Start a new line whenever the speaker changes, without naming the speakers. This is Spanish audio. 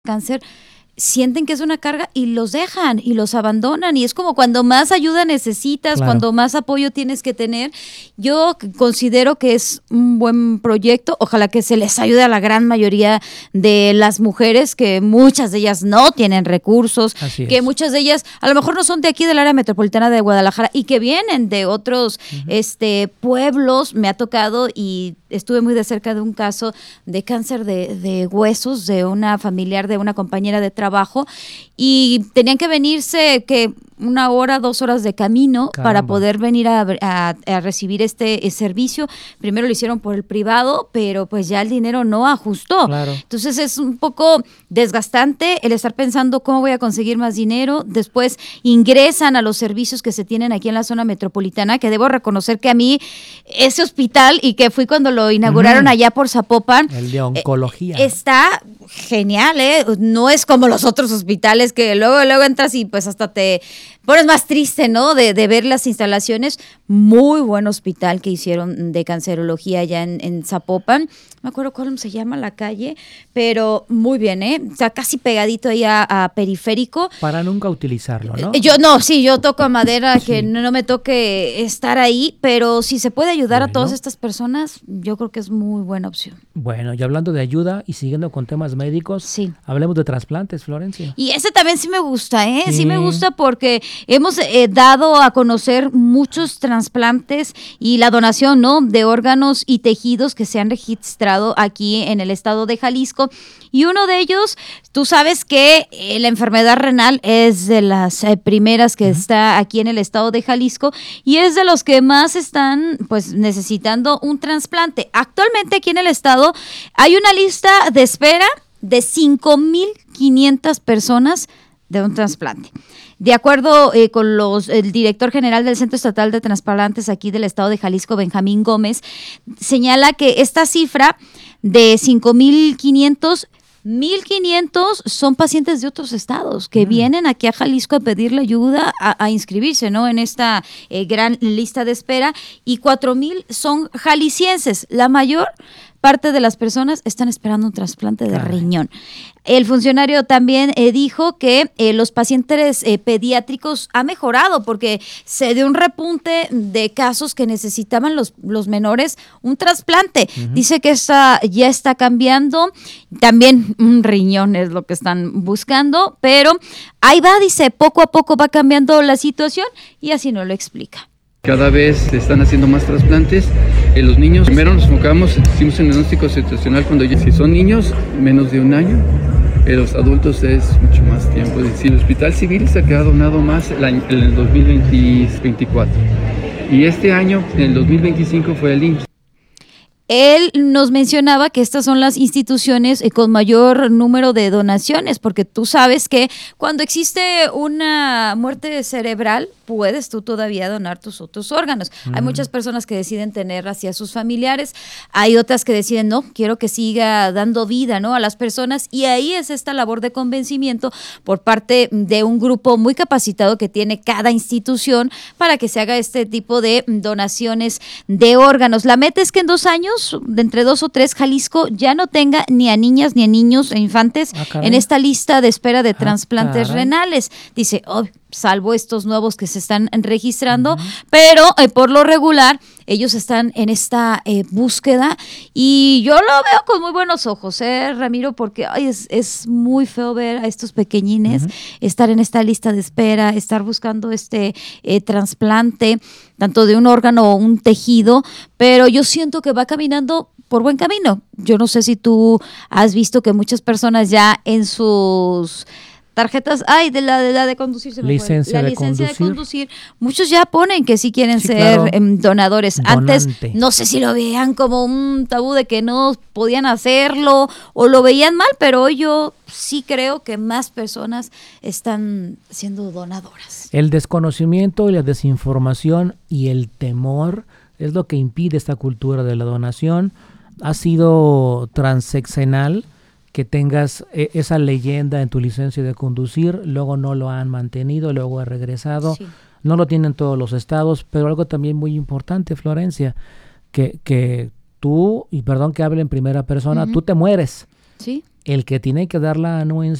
cáncer sienten que es una carga y los dejan y los abandonan, y es como cuando más ayuda necesitas,
Claro.
cuando más apoyo tienes que tener. Yo considero que es un buen proyecto, ojalá que se les ayude a la gran mayoría de las mujeres, que muchas de ellas no tienen recursos,
Así
que
es.
muchas de ellas a lo mejor no son de aquí del área metropolitana de Guadalajara y que vienen de otros pueblos. Me ha tocado y estuve muy de cerca de un caso de cáncer de huesos de una familiar de una compañera de trabajo, y tenían que venirse que 1 hora, 2 horas de camino.
Caramba.
Para poder venir a recibir este servicio. Primero lo hicieron por el privado, pero pues ya el dinero no ajustó.
Claro.
Entonces es un poco desgastante el estar pensando cómo voy a conseguir más dinero. Después ingresan a los servicios que se tienen aquí en la zona metropolitana, que debo reconocer que a mí ese hospital, y que fui cuando lo inauguraron allá por Zapopan,
El de oncología.
está genial, no es como los otros hospitales que luego entras y pues hasta te pones más triste, ¿no? De ver las instalaciones. Muy buen hospital que hicieron de cancerología allá en Zapopan. No me acuerdo cómo se llama la calle, pero muy bien, está casi pegadito ahí a Periférico.
Para nunca utilizarlo, ¿no?
Yo toco madera,
Sí.
que no me toque estar ahí, pero si se puede ayudar a
Bueno.
todas estas personas, yo creo que es muy buena opción.
Bueno, y hablando de ayuda y siguiendo con temas médicos,
Sí.
hablemos de trasplantes, Florencia.
Y ese también sí me gusta,
Sí.
Sí me gusta porque hemos dado a conocer muchos trasplantes y la donación, ¿no? De órganos y tejidos que se han registrado aquí en el estado de Jalisco. Y uno de ellos, tú sabes que la enfermedad renal es de las primeras que está aquí en el estado de Jalisco, y es de los que más están pues necesitando un trasplante. Actualmente aquí en el estado hay una lista de espera de 5,500 personas de un trasplante. De acuerdo con el director general del Centro Estatal de Trasplantes aquí del estado de Jalisco, Benjamín Gómez, señala que esta cifra de 5,500, 1,500 son pacientes de otros estados que vienen aquí a Jalisco a pedirle ayuda a inscribirse, ¿no? En esta gran lista de espera, y 4,000 son jaliscienses. La mayor parte de las personas están esperando un trasplante de riñón. El funcionario también dijo que los pacientes pediátricos ha mejorado porque se dio un repunte de casos que necesitaban los menores un trasplante. Dice que ya está cambiando. También un riñón es lo que están buscando, pero ahí va, dice, poco a poco va cambiando la situación, y así nos lo explica.
Cada vez se están haciendo más trasplantes. En los niños, primero nos enfocamos, hicimos un diagnóstico situacional cuando ya, si son niños, menos de 1 año. En los adultos es mucho más tiempo. Es decir, el Hospital Civil se ha donado más en el 2024. Y este año, en el 2025, fue el IMSS.
Él nos mencionaba que estas son las instituciones con mayor número de donaciones, porque tú sabes que cuando existe una muerte cerebral, puedes tú todavía donar tus otros órganos. Hay muchas personas que deciden tener hacia sus familiares, hay otras que deciden, no, quiero que siga dando vida, ¿no?, a las personas, y ahí es esta labor de convencimiento por parte de un grupo muy capacitado que tiene cada institución para que se haga este tipo de donaciones de órganos. La meta es que en 2 años, de entre 2 o 3, Jalisco ya no tenga ni a niñas ni a niños e infantes en esta lista de espera de trasplantes renales. Dice, salvo estos nuevos que se están registrando, pero por lo regular ellos están en esta búsqueda, y yo lo veo con muy buenos ojos, Ramiro, porque es muy feo ver a estos pequeñines estar en esta lista de espera, estar buscando este trasplante, tanto de un órgano o un tejido, pero yo siento que va caminando por buen camino. Yo no sé si tú has visto que muchas personas ya en sus tarjetas, de la de conducir, se me fue.
Licencia
La
de
licencia de
conducir.
conducir, muchos ya ponen que sí quieren ser
claro.
donadores.
Donante.
Antes, no sé si lo veían como un tabú de que no podían hacerlo o lo veían mal, pero hoy yo sí creo que más personas están siendo donadoras.
El desconocimiento y la desinformación y el temor es lo que impide esta cultura de la donación. Ha sido transeccional que tengas esa leyenda en tu licencia de conducir, luego no lo han mantenido, luego ha regresado. Sí. No lo tienen todos los estados, pero algo también muy importante, Florencia, que tú, y perdón que hable en primera persona, tú te mueres.
Sí.
el que tiene que dar la anuencia